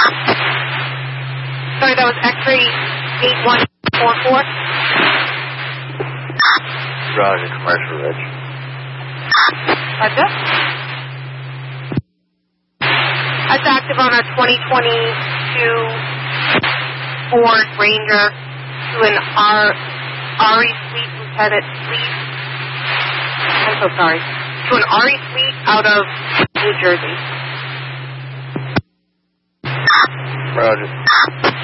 Sorry, that was X-ray 8144. Roger, commercial reg. Roger. That's active on a 2022 Ford Ranger to an RE Fleet Lieutenant Fleet. I'm so sorry. To an RE Fleet out of New Jersey. Roger.